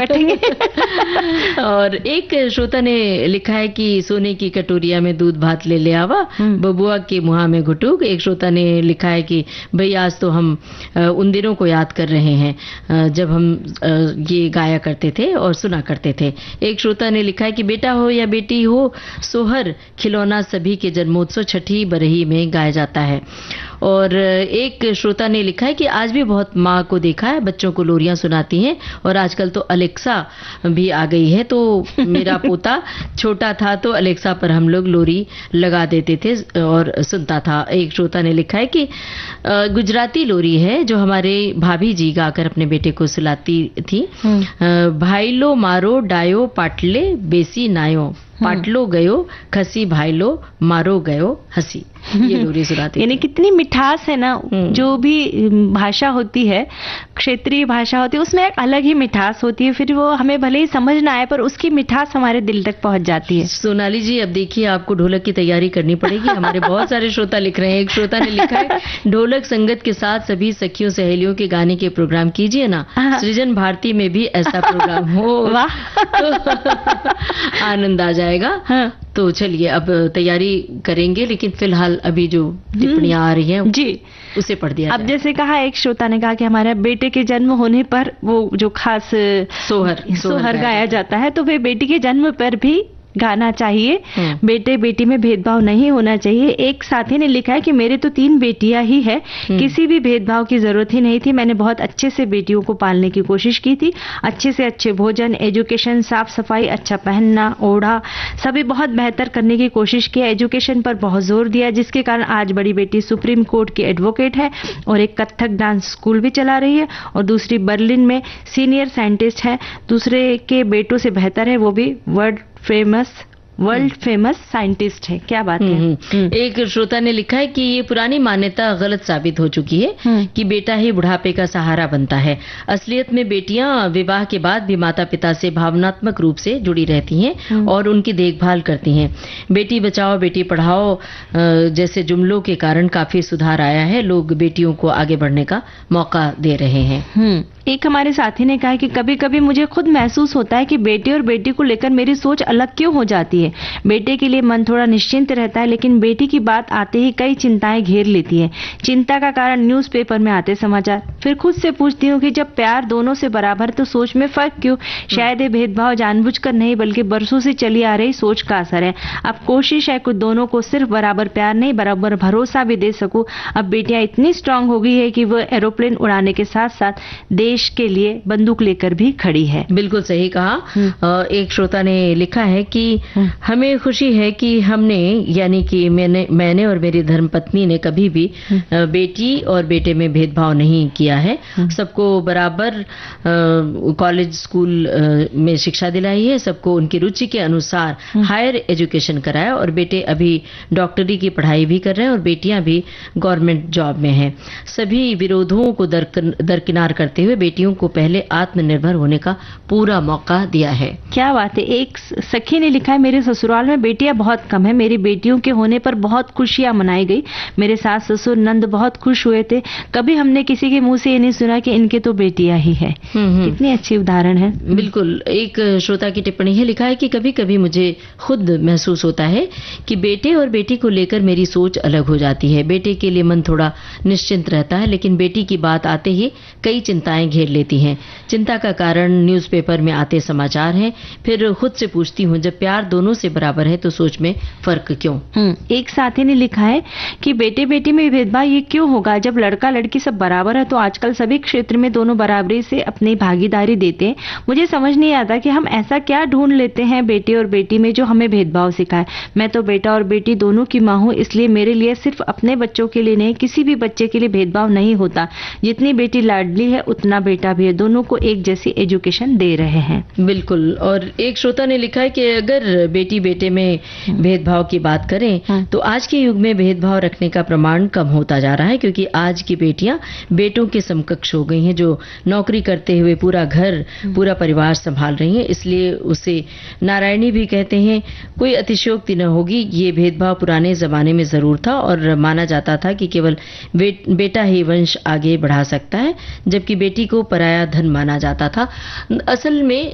कटेंगे। और एक श्रोता ने लिखा है कि सोने की कटोरिया में दूध भात ले आवा, बबुआ के मुहा में घुटुक। एक श्रोता ने लिखा है कि भाई आज तो हम उन दिनों को याद कर रहे हैं जब हम ये गाया करते थे और सुना करते थे। एक श्रोता ने लिखा है कि बेटा हो या बेटी हो, सोहर खिलौना सभी के जन्मोत्सव छठी बरही में गाया जाता है। और एक श्रोता ने लिखा है कि आज भी बहुत माँ को देखा है बच्चों को लोरियां सुनाती हैं, और आजकल तो अलेक्सा भी आ गई है। तो मेरा पोता छोटा था तो अलेक्सा पर हम लोग लोरी लगा देते थे और सुनता था। एक श्रोता ने लिखा है कि गुजराती लोरी है जो हमारे भाभी जी गाकर अपने बेटे को सुलाती थी। भाईलो मारो डायो पाटले बेसी नायो, पाटलो गयो खसी भाईलो मारो गयो हसी। ये लोरी सुनाती यानी कितनी मिठास है ना। जो भी भाषा होती है, क्षेत्रीय भाषा होती है, उसमें एक अलग ही मिठास होती है। फिर वो हमें भले ही समझ ना आए पर उसकी मिठास हमारे दिल तक पहुंच जाती है। सोनाली जी, अब देखिए आपको ढोलक की तैयारी करनी पड़ेगी। हमारे बहुत सारे श्रोता लिख रहे हैं। एक श्रोता ने लिखा है ढोलक संगत के साथ सभी सखियों सहेलियों के गाने के प्रोग्राम कीजिए ना, सृजन भारती में भी ऐसा प्रोग्राम हो। वाह, आनंद आ जाएगा। तो चलिए अब तैयारी करेंगे, लेकिन फिलहाल अभी जो टिप्पणियां आ रही हैं जी उसे पढ़ दिया। अब जैसे कहा एक श्रोता ने कहा कि हमारे बेटे के जन्म होने पर वो जो खास सोहर गाया जाता है, तो वे बेटी के जन्म पर भी गाना चाहिए। बेटे बेटी में भेदभाव नहीं होना चाहिए। एक साथी ने लिखा है कि मेरे तो 3 बेटियां ही है, किसी भी भेदभाव की जरूरत ही नहीं थी। मैंने बहुत अच्छे से बेटियों को पालने की कोशिश की थी। अच्छे से अच्छे भोजन, एजुकेशन, साफ सफाई, अच्छा पहनना ओढ़ा, सभी बहुत बेहतर करने की कोशिश की। एजुकेशन पर बहुत जोर दिया, जिसके कारण आज बड़ी बेटी सुप्रीम कोर्ट की एडवोकेट है और एक कथक डांस स्कूल भी चला रही है, और दूसरी बर्लिन में सीनियर साइंटिस्ट है। दूसरे के बेटों से बेहतर है, वो भी वर्ल्ड फेमस साइंटिस्ट है। क्या बात है। एक श्रोता ने लिखा है कि ये पुरानी मान्यता गलत साबित हो चुकी है कि बेटा ही बुढ़ापे का सहारा बनता है। असलियत में बेटियां विवाह के बाद भी माता पिता से भावनात्मक रूप से जुड़ी रहती हैं और उनकी देखभाल करती हैं। बेटी बचाओ बेटी पढ़ाओ जैसे जुमलों के कारण काफी सुधार आया है। लोग बेटियों को आगे बढ़ने का मौका दे रहे हैं। एक हमारे साथी ने कहा कि कभी कभी मुझे खुद महसूस होता है कि बेटे और बेटी को लेकर मेरी सोच अलग क्यों हो जाती है। बेटे के लिए मन थोड़ा निश्चिंत रहता है, लेकिन बेटी की बात आते ही कई चिंताएं घेर लेती है। चिंता का कारण न्यूज़पेपर में आते समाचार। फिर खुद से पूछती हूँ कि जब प्यार दोनों से बराबर तो सोच में फर्क क्यों। शायद ये भेदभाव जानबूझकर नहीं बल्कि बरसों से चली आ रही सोच का असर है। अब कोशिश है कि दोनों को सिर्फ बराबर प्यार नहीं बराबर भरोसा भी दे सकूं। अब बेटियां इतनी स्ट्रांग हो गई है कि वो एरोप्लेन उड़ाने के साथ साथ देश के लिए बंदूक लेकर भी खड़ी है। बिल्कुल सही कहा। एक श्रोता ने लिखा है कि हमें खुशी है कि हमने यानी कि मैंने और मेरी धर्मपत्नी ने कभी भी बेटी और बेटे में भेदभाव नहीं किया है। सबको बराबर कॉलेज स्कूल में शिक्षा दिलाई है। सबको उनकी रुचि के अनुसार हायर एजुकेशन कराया, और बेटे अभी डॉक्टरी की पढ़ाई भी कर रहे हैं और बेटियां भी गवर्नमेंट जॉब में हैं। सभी विरोधों को दरकिनार करते हुए बेटियों को पहले आत्मनिर्भर होने का पूरा मौका दिया है। क्या बात है। एक सखी ने लिखा है मेरे ससुराल में बेटियां बहुत कम है। मेरी बेटियों के होने पर बहुत खुशियां मनाई गई। मेरे सास ससुर नंद बहुत खुश हुए थे। कभी हमने किसी के मुंह से ये नहीं सुना कि इनके तो बेटियां ही है। कितनी अच्छी उदाहरण है। बिल्कुल। एक श्रोता की टिप्पणी है, लिखा है कि कभी कभी मुझे खुद महसूस होता है कि बेटे और बेटी को लेकर मेरी सोच अलग हो जाती है। बेटे के लिए मन थोड़ा निश्चिंत रहता है, लेकिन बेटी की बात आते ही कई चिंताएं घेर लेती हैं। चिंता का कारण न्यूज़पेपर में आते समाचार हैं। फिर खुद से पूछती हूँ जब प्यार दोनों से बराबर है तो सोच में फर्क क्यों। एक साथी ने लिखा है कि बेटे बेटी में भेदभाव ये क्यों होगा, जब लड़का लड़की सब बराबर है तो आजकल सभी क्षेत्र में दोनों बराबरी से अपनी भागीदारी देते हैं। मुझे समझ नहीं आता कि हम ऐसा क्या ढूंढ लेते हैं बेटे और बेटी में जो हमें भेदभाव सिखाए। मैं तो बेटा और बेटी दोनों की माँ हूँ, इसलिए मेरे लिए सिर्फ अपने बच्चों के लिए नहीं किसी भी बच्चे के लिए भेदभाव नहीं होता। जितनी बेटी लाडली है उतना बेटा भी है। दोनों को एक जैसी एजुकेशन दे रहे हैं। बिल्कुल। और एक श्रोता ने लिखा है कि अगर बेटी बेटे में भेदभाव की बात करें तो आज के युग में भेदभाव रखने का प्रमाण कम होता जा रहा है, क्योंकि आज की बेटियां बेटों के समकक्ष हो गई हैं, जो नौकरी करते हुए पूरा घर पूरा परिवार संभाल रही हैं। इसलिए उसे नारायणी भी कहते हैं। कोई अतिशयोक्ति न होगी। ये भेदभाव पुराने जमाने में जरूर था और माना जाता था कि केवल बेटा ही वंश आगे बढ़ा सकता है, जबकि बेटी को पराया धन माना जाता था। असल में